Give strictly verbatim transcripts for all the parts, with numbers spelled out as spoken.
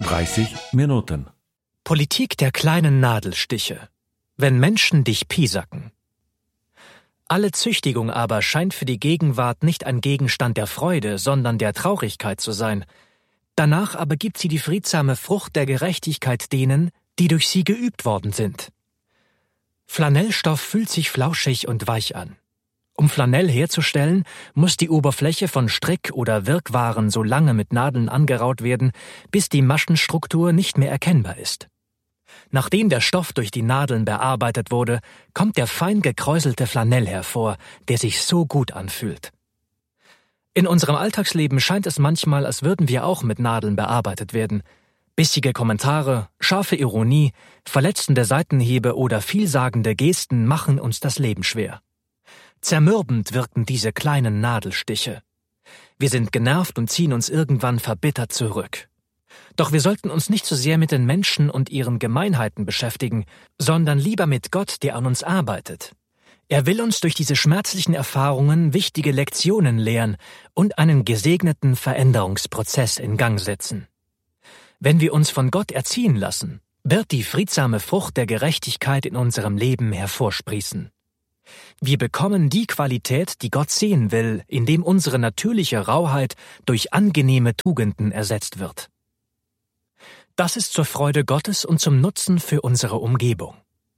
dreißig Minuten. Politik der kleinen Nadelstiche. Wenn Menschen dich piesacken. Alle Züchtigung aber scheint für die Gegenwart nicht ein Gegenstand der Freude, sondern der Traurigkeit zu sein. Danach aber gibt sie die friedsame Frucht der Gerechtigkeit denen, die durch sie geübt worden sind. Flanellstoff fühlt sich flauschig und weich an. Um Flanell herzustellen, muss die Oberfläche von Strick- oder Wirkwaren so lange mit Nadeln angeraut werden, bis die Maschenstruktur nicht mehr erkennbar ist. Nachdem der Stoff durch die Nadeln bearbeitet wurde, kommt der fein gekräuselte Flanell hervor, der sich so gut anfühlt. In unserem Alltagsleben scheint es manchmal, als würden wir auch mit Nadeln bearbeitet werden. Bissige Kommentare, scharfe Ironie, verletzende Seitenhiebe oder vielsagende Gesten machen uns das Leben schwer. Zermürbend wirken diese kleinen Nadelstiche. Wir sind genervt und ziehen uns irgendwann verbittert zurück. Doch wir sollten uns nicht so sehr mit den Menschen und ihren Gemeinheiten beschäftigen, sondern lieber mit Gott, der an uns arbeitet. Er will uns durch diese schmerzlichen Erfahrungen wichtige Lektionen lehren und einen gesegneten Veränderungsprozess in Gang setzen. Wenn wir uns von Gott erziehen lassen, wird die friedsame Frucht der Gerechtigkeit in unserem Leben hervorsprießen. Wir bekommen die Qualität, die Gott sehen will, indem unsere natürliche Rauheit durch angenehme Tugenden ersetzt wird. Das ist zur Freude Gottes und zum Nutzen für unsere Umgebung.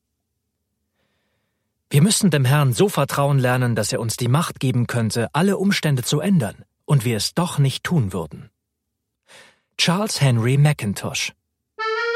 Wir müssen dem Herrn so vertrauen lernen, dass er uns die Macht geben könnte, alle Umstände zu ändern, und wir es doch nicht tun würden. Charles Henry Mackintosh.